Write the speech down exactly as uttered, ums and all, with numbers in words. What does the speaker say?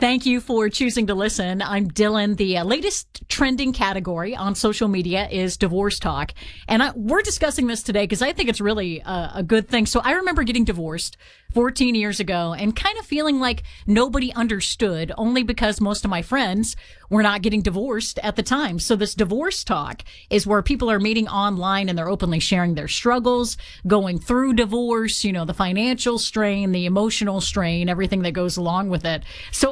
Thank you for choosing to listen. I'm Dylan. The uh, latest trending category on social media is divorce talk. And I, we're discussing this today because I think it's really a, a good thing. So I remember getting divorced fourteen years ago and kind of feeling like nobody understood, only because most of my friends were not getting divorced at the time. So this divorce talk is where people are meeting online and they're openly sharing their struggles, going through divorce, you know, the financial strain, the emotional strain, everything that goes along with it. So